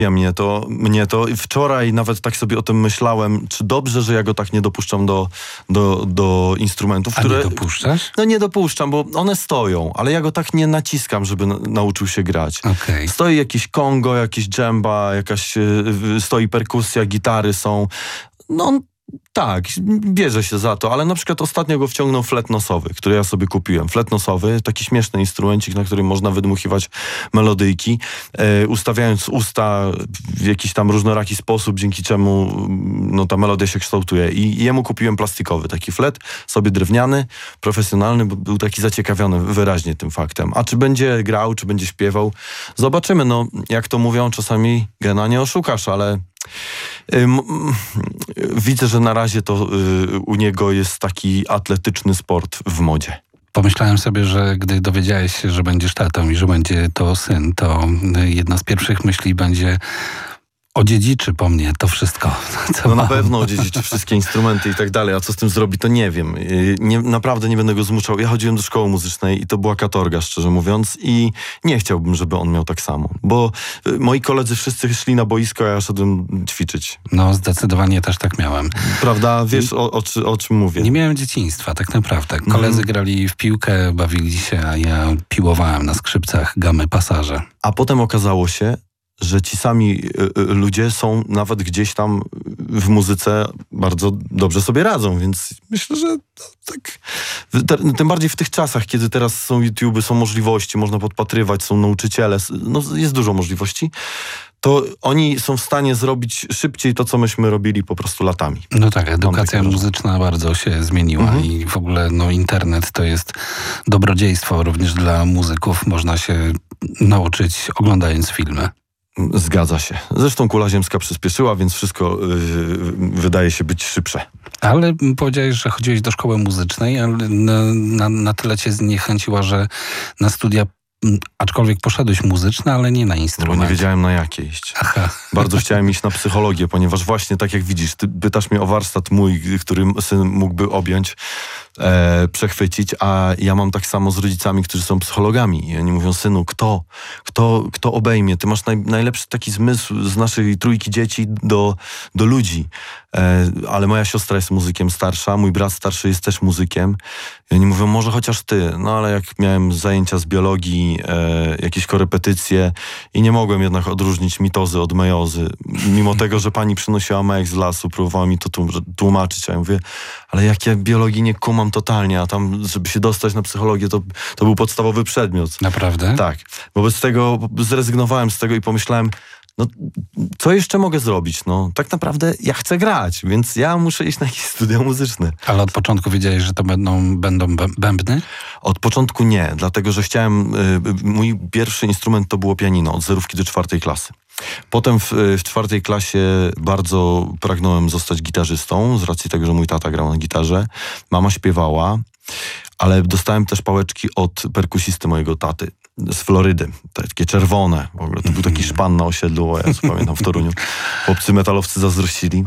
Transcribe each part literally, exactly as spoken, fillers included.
Ja mnie to, mnie to wczoraj nawet tak sobie o tym myślałem, czy dobrze, że ja go tak nie dopuszczam do, do, do instrumentów, A które... nie dopuszczasz? No nie dopuszczam, bo one stoją, ale ja go tak nie naciskam, żeby na, nauczył się grać. Okay. Stoi jakiś kongo, jakiś dżemba, jakaś y, stoi perkusja, gitary są. No on tak, bierze się za to, ale na przykład ostatnio go wciągnął flet nosowy, który ja sobie kupiłem. Flet nosowy, taki śmieszny instrumencik, na którym można wydmuchiwać melodyjki, e, ustawiając usta w jakiś tam różnoraki sposób, dzięki czemu no, ta melodia się kształtuje. I jemu kupiłem plastikowy taki flet, sobie drewniany, profesjonalny, bo był taki zaciekawiony wyraźnie tym faktem. A czy będzie grał, czy będzie śpiewał? Zobaczymy. No, jak to mówią, czasami gena nie oszukasz, ale widzę, że na razie to y, u niego jest taki atletyczny sport w modzie. Pomyślałem sobie, że gdy dowiedziałeś się, że będziesz tatą i że będzie to syn, to jedna z pierwszych myśli będzie: odziedziczy po mnie to wszystko. Co no mam. Na pewno odziedziczy wszystkie instrumenty i tak dalej, a co z tym zrobi, to nie wiem. Nie, naprawdę nie będę go zmuszał. Ja chodziłem do szkoły muzycznej i to była katorga, szczerze mówiąc, i nie chciałbym, żeby on miał tak samo, bo moi koledzy wszyscy szli na boisko, a ja szedłem ćwiczyć. No zdecydowanie też tak miałem. Prawda? Wiesz o, o, o czym mówię. Nie miałem dzieciństwa, tak naprawdę. Koledzy mm. grali w piłkę, bawili się, a ja piłowałem na skrzypcach gamy Pasaże. A potem okazało się, że ci sami y, y, ludzie są nawet gdzieś tam w muzyce bardzo dobrze sobie radzą, więc myślę, że no, tak. Te, tym bardziej w tych czasach, kiedy teraz są YouTube'y, są możliwości, można podpatrywać, są nauczyciele, no, jest dużo możliwości, to oni są w stanie zrobić szybciej to, co myśmy robili po prostu latami. No tak, edukacja muzyczna bardzo się zmieniła mhm. i w ogóle no, internet to jest dobrodziejstwo również dla muzyków. Można się nauczyć oglądając filmy. Zgadza się. Zresztą kula ziemska przyspieszyła, więc wszystko yy, wydaje się być szybsze. Ale powiedziałeś, że chodziłeś do szkoły muzycznej, ale na, na, na tyle cię zniechęciła, że na studia, aczkolwiek poszedłeś muzyczne, ale nie na instrument. Bo nie wiedziałem, na jakie iść. Aha. Bardzo chciałem iść na psychologię, ponieważ właśnie tak jak widzisz, ty pytasz mnie o warsztat mój, który syn mógłby objąć, e, przechwycić, a ja mam tak samo z rodzicami, którzy są psychologami. I oni mówią: synu, kto? Kto, kto obejmie? Ty masz naj, najlepszy taki zmysł z naszej trójki dzieci do, do ludzi. E, ale moja siostra jest muzykiem starsza, mój brat starszy jest też muzykiem. I oni mówią: może chociaż ty. No ale jak miałem zajęcia z biologii, e, jakieś korepetycje i nie mogłem jednak odróżnić mitozy od mejozy. Mimo tego, że pani przynosiła mech z lasu, próbowała mi to tłumaczyć, a ja mówię: ale jak ja biologii nie kumam totalnie, a tam, żeby się dostać na psychologię, to, to był podstawowy przedmiot. Naprawdę? Tak. Wobec tego zrezygnowałem z tego i pomyślałem: no, co jeszcze mogę zrobić? No, tak naprawdę ja chcę grać, więc ja muszę iść na jakieś studia muzyczne. Ale od początku wiedziałeś, że to będą, będą bębny? Od początku nie, dlatego że chciałem, y, mój pierwszy instrument to było pianino, od zerówki do czwartej klasy. Potem w, w czwartej klasie bardzo pragnąłem zostać gitarzystą, z racji tego, że mój tata grał na gitarze, mama śpiewała, ale dostałem też pałeczki od perkusisty mojego taty z Florydy, takie czerwone. W ogóle to był taki szpan na osiedlu, ja pamiętam, w Toruniu. Chłopcy metalowcy zazdrościli.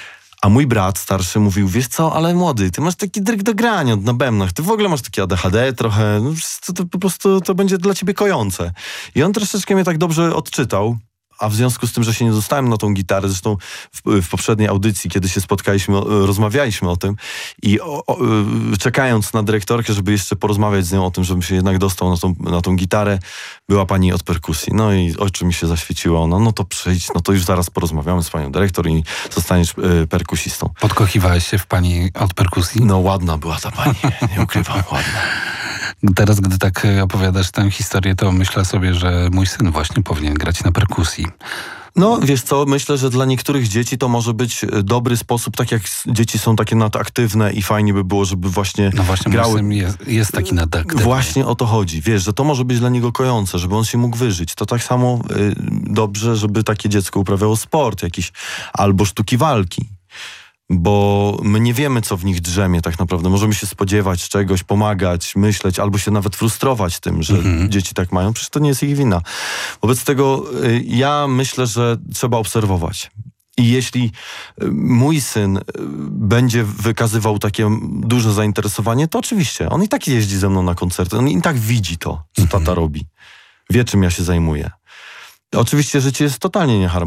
A mój brat starszy mówił: wiesz co, ale młody, ty masz taki dryg do grania na bębnach, ty w ogóle masz takie A D H D trochę, no, to, to po prostu to będzie dla ciebie kojące. I on troszeczkę mnie tak dobrze odczytał. A w związku z tym, że się nie dostałem na tą gitarę, zresztą w, w poprzedniej audycji, kiedy się spotkaliśmy, rozmawialiśmy o tym i o, o, czekając na dyrektorkę, żeby jeszcze porozmawiać z nią o tym, żebym się jednak dostał na tą, na tą gitarę, była pani od perkusji. No i oczy mi się zaświeciło. Ona: no to przyjdź, no to już zaraz porozmawiamy z panią dyrektor i zostaniesz y, perkusistą. Podkochiwałeś się w pani od perkusji? No ładna była ta pani, nie ukrywam, ładna. Teraz, gdy tak opowiadasz tę historię, to myślę sobie, że mój syn właśnie powinien grać na perkusji. No, wiesz co, myślę, że dla niektórych dzieci to może być dobry sposób, tak jak dzieci są takie nadaktywne i fajnie by było, żeby właśnie No właśnie, grały. mój syn jest, jest taki nadaktywny. Właśnie o to chodzi, wiesz, że to może być dla niego kojące, żeby on się mógł wyżyć. To tak samo y, dobrze, żeby takie dziecko uprawiało sport jakiś albo sztuki walki. Bo my nie wiemy, co w nich drzemie tak naprawdę. Możemy się spodziewać czegoś, pomagać, myśleć, albo się nawet frustrować tym, że mhm. dzieci tak mają. Przecież to nie jest ich wina. Wobec tego y, ja myślę, że trzeba obserwować. I jeśli y, mój syn y, będzie wykazywał takie duże zainteresowanie, to oczywiście. On i tak jeździ ze mną na koncerty. On i tak widzi to, co tata mhm. robi. Wie, czym ja się zajmuję. Oczywiście życie jest totalnie nieharmoniczne.